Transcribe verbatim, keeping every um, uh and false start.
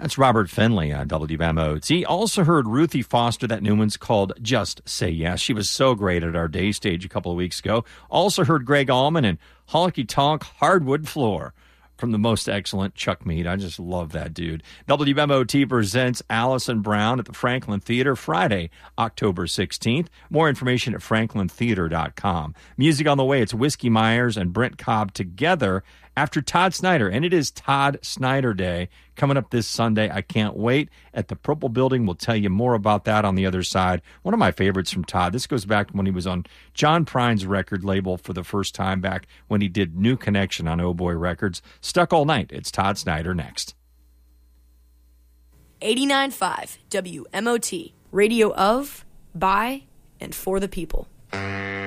That's Robert Finley on W M O T. Also heard Ruthie Foster, that new one's called Just Say Yes. She was so great at our day stage a couple of weeks ago. Also heard Greg Allman and Honky Tonk Hardwood Floor from the most excellent Chuck Mead. I just love that dude. W M O T presents Allison Brown at the Franklin Theater Friday, October sixteenth. More information at franklin theater dot com. Music on the way. It's Whiskey Myers and Brent Cobb together after Todd Snyder, and it is Todd Snyder Day coming up this Sunday. I can't wait. At the Purple Building, we'll tell you more about that on the other side. One of my favorites from Todd. This goes back to when he was on John Prine's record label for the first time, back when he did New Connection on Oh Boy Records. Stuck All Night. It's Todd Snyder next. eighty-nine point five W M O T, radio of, by, and for the people.